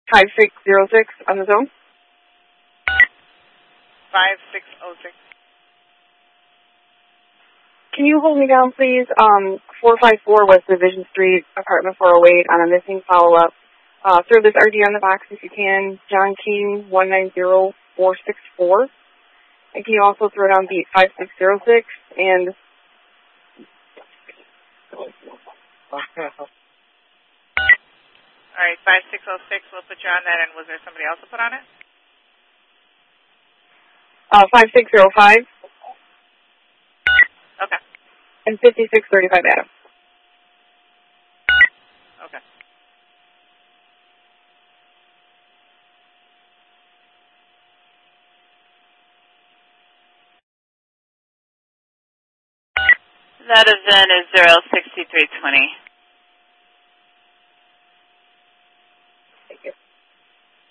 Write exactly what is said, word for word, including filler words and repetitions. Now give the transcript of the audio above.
five six zero six on the zone. five six zero six. Can you hold me down, please? Um, four five four West Division Street, apartment four oh eight, on a missing follow-up. Uh, throw this R D on the box if you can. John King, one nine zero four six four. And can you also throw down beat five six zero six and... All right, five six zero six, we'll put you on that, and was there somebody else to put on it? Uh, five six zero five. Okay. And fifty-six thirty-five Adam. Okay. That event is zero sixty-three twenty.